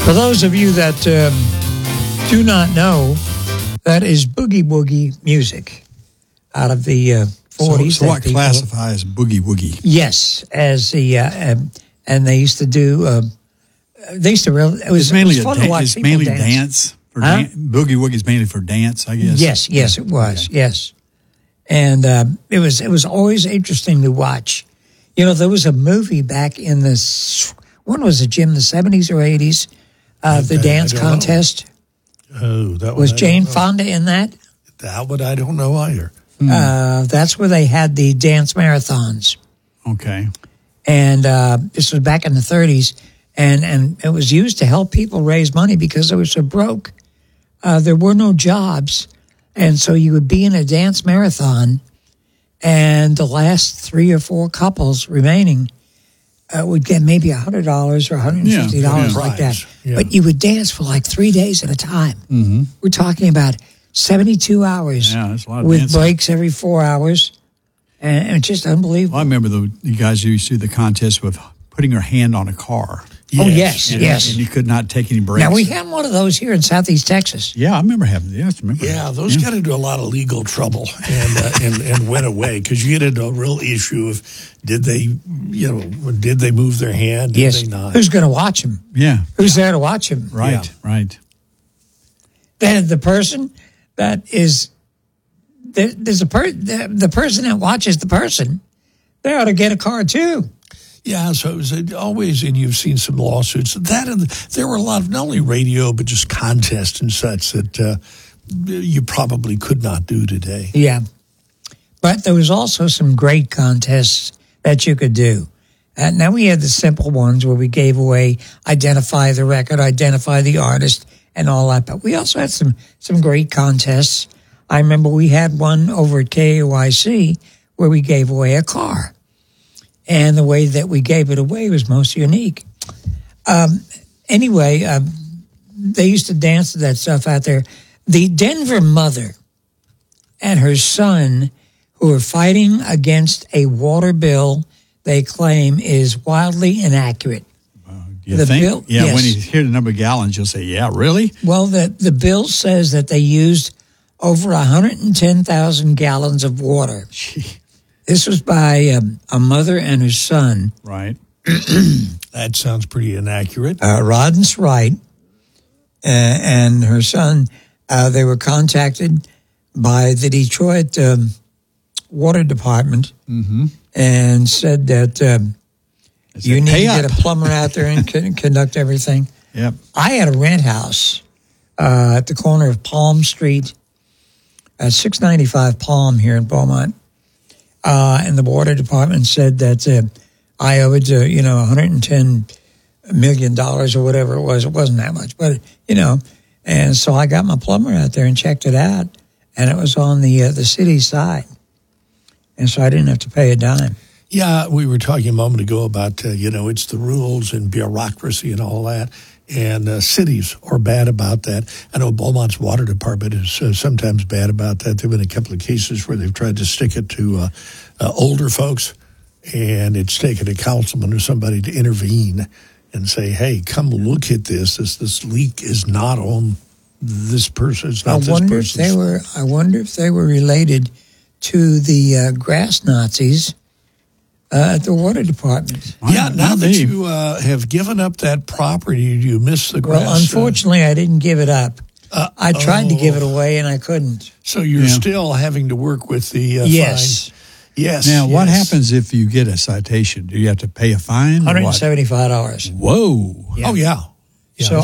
For those of you that do not know, that is boogie woogie music out of the 40s. So what classifies boogie woogie? Yes, as the and they used to do. It was fun to watch. It's mainly dance. Boogie woogie is mainly for dance, I guess. Yes, it was. Okay. Yes, and it was always interesting to watch. You know, there was a movie back in the when was it, Jim? The 70s or 80s? The dance contest. Oh, that was Jane Fonda in that? That one I don't know either. That's where they had the dance marathons. Okay. And this was back in the 30s, and it was used to help people raise money because they were so broke. There were no jobs, and so you would be in a dance marathon, and the last 3 or 4 couples remaining would get maybe $100 or $150 like that. Yeah. But you would dance for like 3 days at a time. Mm-hmm. We're talking about 72 hours that's a lot of with dancing. breaks every 4 hours. And it's just unbelievable. Well, I remember the guys who used to do the contest with putting their hand on a car. Yes. And you could not take any breaks. Now, we had one of those here in Southeast Texas. Yeah, I remember having those got into a lot of legal trouble and went away because you get into a real issue of did they move their hand? Did they not? Who's going to watch them? Yeah. Who's there to watch them? Right, right. Then the person that is the person that watches the person, they ought to get a car too. Yeah, so it was always, and you've seen some lawsuits. There were a lot of not only radio, but just contests and such that you probably could not do today. Yeah. But there was also some great contests that you could do. Now we had the simple ones where we gave away, identify the record, identify the artist, and all that. But we also had some great contests. I remember we had one over at KAYC where we gave away a car. And the way that we gave it away was most unique. Anyway, they used to dance to that stuff out there. The Denver mother and her son, who are fighting against a water bill they claim is wildly inaccurate. You think? Bill, yes. When you hear the number of gallons, you'll say, yeah, really? Well, the bill says that they used over 110,000 gallons of water. Gee. This was by a mother and her son. Right. That sounds pretty inaccurate. Rodden's right. And her son, they were contacted by the Detroit Water Department and said that you need to get a plumber out there and conduct everything. Yep. I had a rent house at the corner of Palm Street at 695 Palm here in Beaumont. And the water department said that I owed, $110 million or whatever it was. It wasn't that much, but, and so I got my plumber out there and checked it out, and it was on the city side. And so I didn't have to pay a dime. Yeah, we were talking a moment ago about, it's the rules and bureaucracy and all that. And cities are bad about that. I know Beaumont's water department is sometimes bad about that. There have been a couple of cases where they've tried to stick it to older folks, and it's taken a councilman or somebody to intervene and say, hey, come look at this. This leak is not on this person. It's not this person. I wonder if they were related to the grass Nazis at the water department. Yeah, now that you have given up that property, you miss the grass. Well, unfortunately, I didn't give it up. I tried to give it away, and I couldn't. So you're still having to work with the yes. fine. Yes. Now, what happens if you get a citation? Do you have to pay a fine? $175. Whoa. Yeah. Oh, yeah. So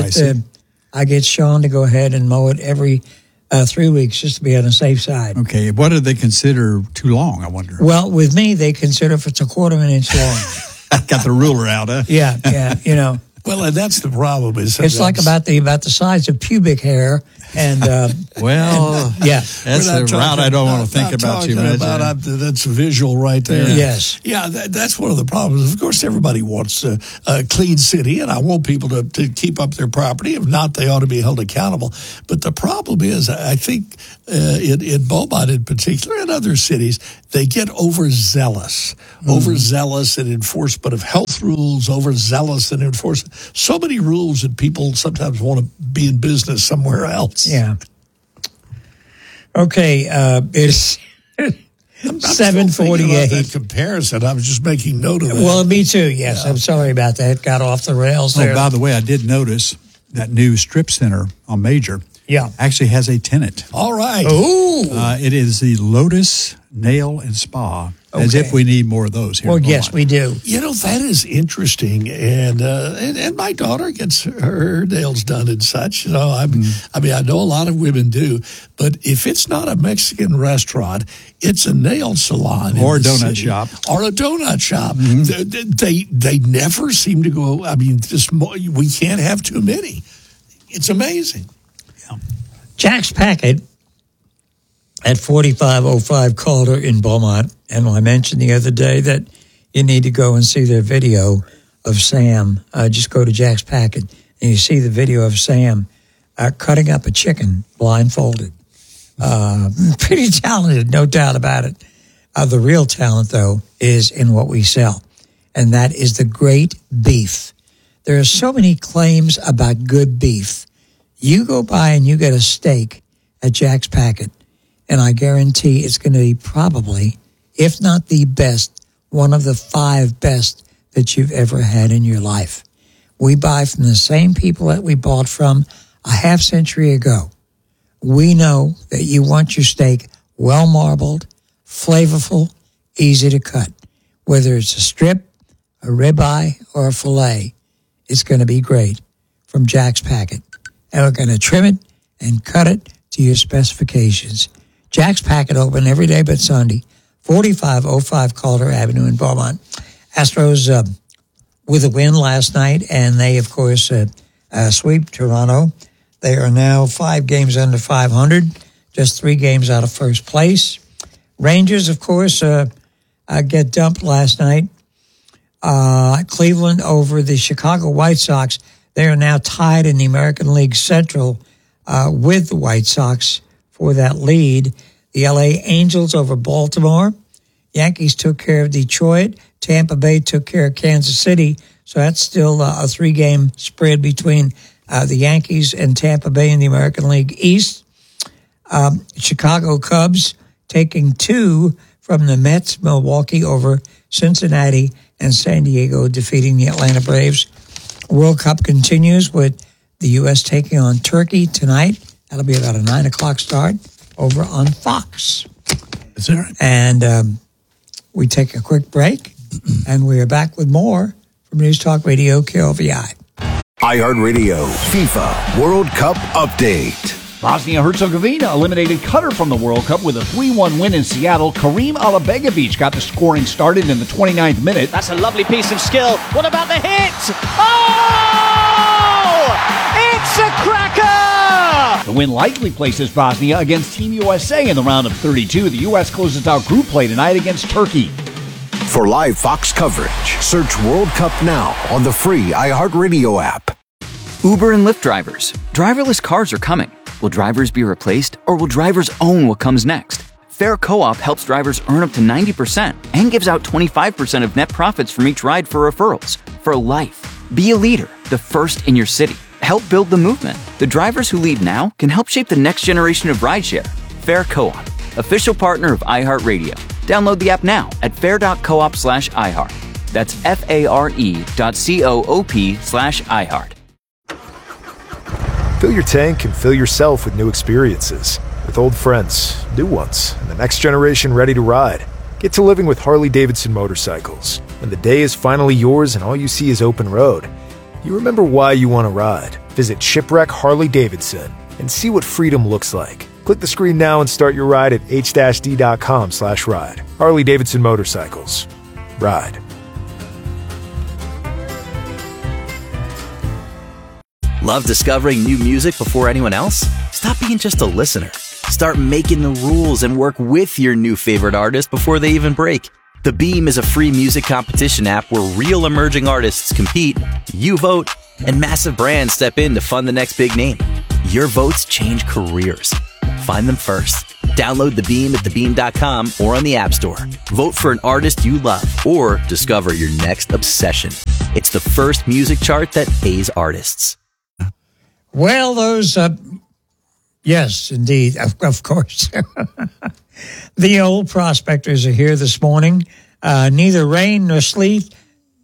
I get Sean to go ahead and mow it every 3 weeks just to be on the safe side. Okay. What do they consider too long, I wonder? Well, with me, they consider if it's a quarter of an inch long. Got the ruler out, huh? Yeah, Well, and that's the problem. It's like about the size of pubic hair And Well, yeah, that's a route I don't want to think about too much. That's visual right there. Yeah. Yes. Yeah, that's one of the problems. Of course, everybody wants a clean city, and I want people to keep up their property. If not, they ought to be held accountable. But the problem is, I think in Beaumont in particular and other cities, they get overzealous in enforcement of health rules, overzealous in enforcement. So many rules that people sometimes want to be in business somewhere else. Yeah. Okay, it's 7:48. That comparison, I was just making note of that. Well, me too. Yes, I'm sorry about that. Got off the rails there. Oh, by the way, I did notice that new strip center on Major. Yeah. Actually has a tenant. All right. Ooh. It is the Lotus Nail and Spa. As if we need more of those here. Well, yes, we do. You know, that is interesting, and my daughter gets her nails done and such. You know, I know a lot of women do, but if it's not a Mexican restaurant, it's a nail salon or a donut shop, or a donut shop. They never seem to go. I mean, we can't have too many. It's amazing. Yeah. Jack's Packet at 4505 Calder in Beaumont. And I mentioned the other day that you need to go and see their video of Sam. Just go to Jack's Packet and you see the video of Sam cutting up a chicken blindfolded. Pretty talented, no doubt about it. The real talent, though, is in what we sell, and that is the great beef. There are so many claims about good beef. You go by and you get a steak at Jack's Packet, and I guarantee it's going to be probably, if not the best, one of the 5 best that you've ever had in your life. We buy from the same people that we bought from a half century ago. We know that you want your steak well marbled, flavorful, easy to cut. Whether it's a strip, a ribeye, or a filet, it's going to be great from Jack's Packet. And we're going to trim it and cut it to your specifications. Jack's Packet open every day but Sunday, 4505 Calder Avenue in Beaumont. Astros with a win last night, and they, of course, sweep Toronto. They are now 5 games under 500, just 3 games out of first place. Rangers, of course, get dumped last night. Cleveland over the Chicago White Sox. They are now tied in the American League Central with the White Sox for that lead. The LA Angels over Baltimore. Yankees took care of Detroit. Tampa Bay took care of Kansas City. So that's still a 3-game spread between the Yankees and Tampa Bay in the American League East. Chicago Cubs taking 2 from the Mets. Milwaukee over Cincinnati, and San Diego defeating the Atlanta Braves. World Cup continues with the U.S. taking on Turkey tonight. That'll be about a 9 o'clock start over on Fox. Is that right? And we take a quick break, and we are back with more from News Talk Radio KLVI. iHeartRadio FIFA World Cup Update. Bosnia-Herzegovina eliminated Qatar from the World Cup with a 3-1 win in Seattle. Karim Alabegovic got the scoring started in the 29th minute. That's a lovely piece of skill. What about the hit? Oh! It's a cracker! The win likely places Bosnia against Team USA in the round of 32. The U.S. closes out group play tonight against Turkey. For live Fox coverage, search World Cup now on the free iHeartRadio app. Uber and Lyft drivers. Driverless cars are coming. Will drivers be replaced, or will drivers own what comes next? Fair Co-op helps drivers earn up to 90% and gives out 25% of net profits from each ride for referrals. For life. Be a leader, the first in your city. Help build the movement. The drivers who lead now can help shape the next generation of rideshare. Fair Co-op, official partner of iHeartRadio. Download the app now at fair.coop/iHeart. That's FARE.coop/iHeart. Fill your tank and fill yourself with new experiences. With old friends, new ones, and the next generation ready to ride. Get to living with Harley-Davidson motorcycles. When the day is finally yours and all you see is open road, you remember why you want to ride. Visit Shipwreck Harley-Davidson and see what freedom looks like. Click the screen now and start your ride at h-d.com/ride. Harley-Davidson motorcycles. Ride. Love discovering new music before anyone else? Stop being just a listener. Start making the rules and work with your new favorite artist before they even break. The Beam is a free music competition app where real emerging artists compete, you vote, and massive brands step in to fund the next big name. Your votes change careers. Find them first. Download The Beam at thebeam.com or on the App Store. Vote for an artist you love or discover your next obsession. It's the first music chart that pays artists. Well, those, yes, indeed, of course. The old prospectors are here this morning. Neither rain nor sleet.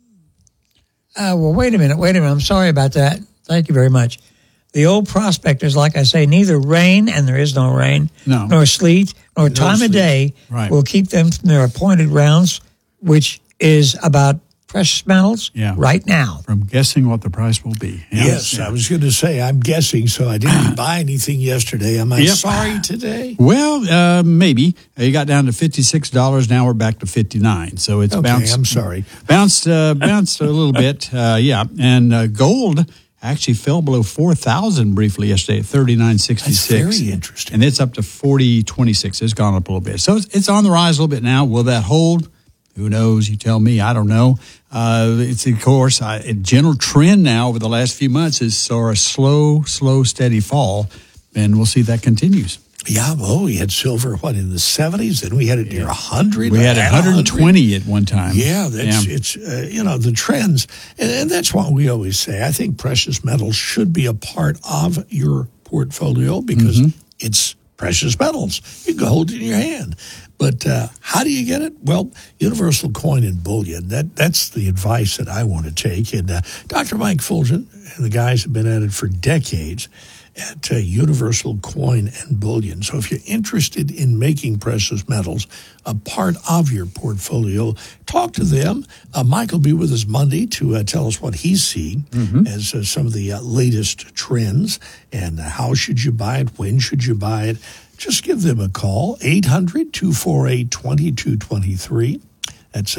Well, wait a minute. I'm sorry about that. Thank you very much. The old prospectors, like I say, neither rain, and there is no rain, nor sleet, nor time of day will keep them from their appointed rounds, which is about precious metals right now. From guessing what the price will be. Yes, I was going to say, I'm guessing, so I didn't buy anything yesterday. Am I sorry today? Well, maybe. You got down to $56. Now we're back to $59. So it's bounced. I'm sorry. Bounced a little bit. And gold actually fell below 4,000 briefly yesterday at 39.66. That's very interesting. And it's up to 40.26. It's gone up a little bit. So it's on the rise a little bit now. Will that hold? Who knows? You tell me. I don't know. It's, of course, a general trend now over the last few months is a slow, steady fall. And we'll see if that continues. Yeah, well, we had silver, in the 70s? Then we had it near 100. We had 120 at one time. Yeah, it's, the trends. And that's what we always say. I think precious metals should be a part of your portfolio because it's precious metals. You can hold it in your hand. But how do you get it? Well, Universal Coin and Bullion, that's the advice that I want to take. And Dr. Mike Fulgen and the guys have been at it for decades at Universal Coin and Bullion. So if you're interested in making precious metals a part of your portfolio, talk to them. Mike will be with us Monday to tell us what he's seeing as some of the latest trends and how should you buy it, when should you buy it. Just give them a call, 800-248-2223. That's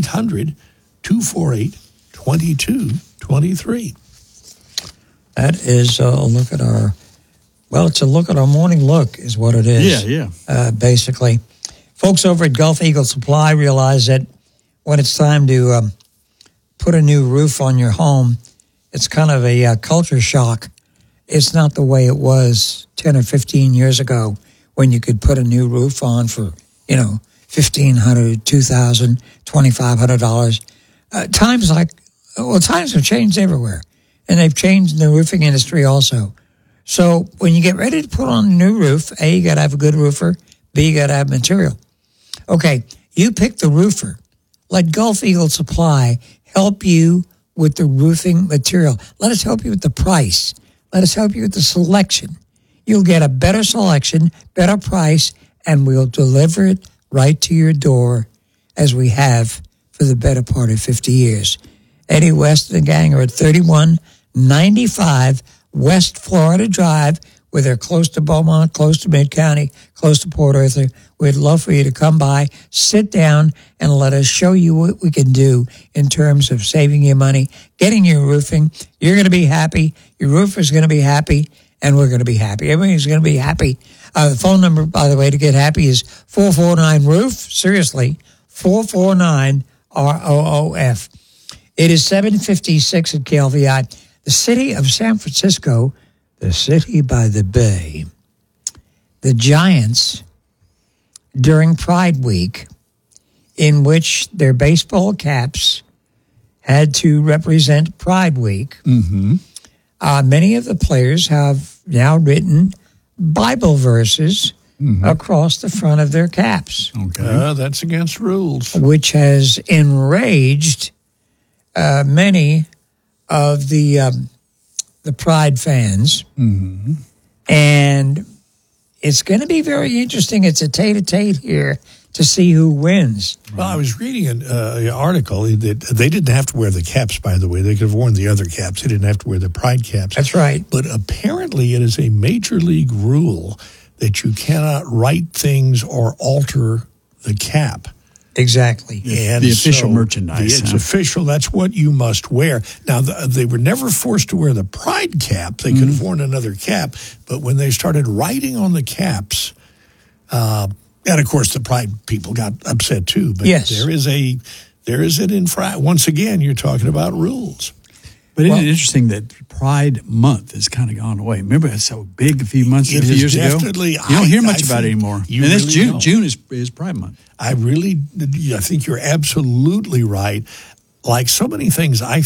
800-248-2223. That is a look at it's a look at our morning look is what it is. Yeah. Basically. Folks over at Gulf Eagle Supply realize that when it's time to put a new roof on your home, it's kind of a culture shock. It's not the way it was 10 or 15 years ago when you could put a new roof on for, $1,500, $2,000, $2,500. Times have changed everywhere. And they've changed in the roofing industry also. So when you get ready to put on a new roof, A, you got to have a good roofer. B, you got to have material. Okay, you pick the roofer. Let Gulf Eagle Supply help you with the roofing material. Let us help you with the price. Let us help you with the selection. You'll get a better selection, better price, and we'll deliver it right to your door as we have for the better part of 50 years. Eddie West and the gang are at 3195 West Florida Drive, where they're close to Beaumont, close to Mid-County, close to Port Arthur. We'd love for you to come by, sit down, and let us show you what we can do in terms of saving you money, getting your roofing. You're going to be happy. Your roofer's going to be happy, and we're going to be happy. Everybody's going to be happy. The phone number, by the way, to get happy is 449-ROOF. Seriously, 449-ROOF. It is 7:56 at KLVI. The city of San Francisco, the city by the bay, the Giants, during Pride Week, in which their baseball caps had to represent Pride Week, many of the players have now written Bible verses across the front of their caps. Okay. That's against rules. Which has enraged many of the Pride fans. And it's going to be very interesting. It's a tete-a-tete here to see who wins. Well, I was reading an article that they didn't have to wear the caps, by the way. They could have worn the other caps. They didn't have to wear the Pride caps. That's right. But apparently it is a major league rule that you cannot write things or alter the cap. Exactly. And the official so merchandise. It's official. That's what you must wear. Now, they were never forced to wear the Pride cap. They could have worn another cap. But when they started writing on the caps, and of course the Pride people got upset too. But yes. there is an once again, you're talking about rules. But isn't it interesting that Pride Month has kind of gone away? Remember, it's so big a few years ago. You don't hear much about it anymore. And it's June. Don't. June is Pride Month. I think you're absolutely right. Like so many things, I